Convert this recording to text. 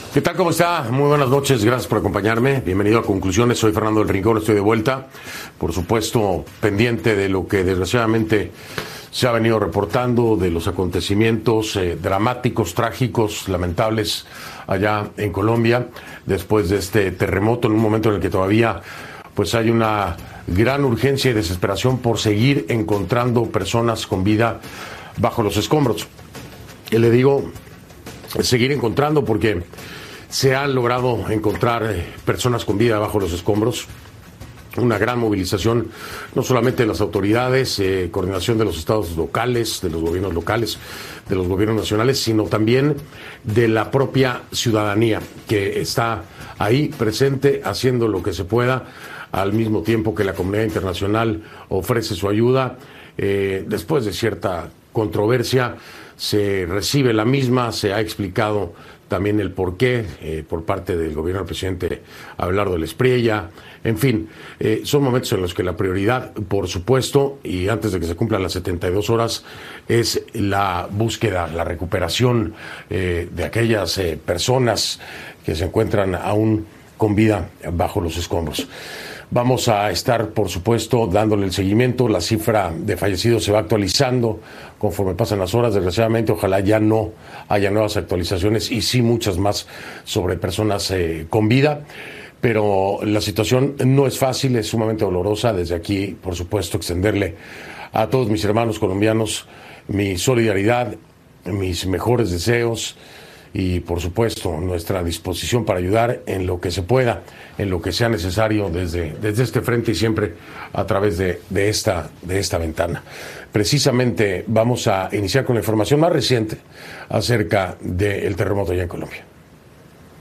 ¿Qué tal? ¿Cómo está? Muy buenas noches, gracias por acompañarme. Bienvenido a Conclusiones, soy Fernando del Rincón, estoy de vuelta. Por supuesto, pendiente de lo que desgraciadamente se ha venido reportando, de los acontecimientos dramáticos, trágicos, lamentables allá en Colombia, después de este terremoto, en un momento en el que todavía pues hay una gran urgencia y desesperación por seguir encontrando personas con vida bajo los escombros. Y le digo seguir encontrando porque se han logrado encontrar personas con vida bajo los escombros. Una gran movilización, no solamente de las autoridades, coordinación de los estados locales, de los gobiernos locales, de los gobiernos nacionales, sino también de la propia ciudadanía que está ahí presente haciendo lo que se pueda, al mismo tiempo que la comunidad internacional ofrece su ayuda. Después de cierta controversia, se recibe la misma, se ha explicado también el porqué por parte del gobierno del presidente Abelardo del Espriella. En fin, son momentos en los que la prioridad, por supuesto, y antes de que se cumplan las 72 horas, es la búsqueda, la recuperación de aquellas personas que se encuentran aún con vida bajo los escombros. Vamos a estar, por supuesto, dándole el seguimiento. La cifra de fallecidos se va actualizando conforme pasan las horas. Desgraciadamente, ojalá ya no haya nuevas actualizaciones y sí muchas más sobre personas con vida. Pero la situación no es fácil, es sumamente dolorosa. Desde aquí, por supuesto, extenderle a todos mis hermanos colombianos mi solidaridad, mis mejores deseos y, por supuesto, nuestra disposición para ayudar en lo que se pueda, en lo que sea necesario desde este frente y siempre a través de esta ventana. Precisamente vamos a iniciar con la información más reciente acerca del terremoto allá en Colombia.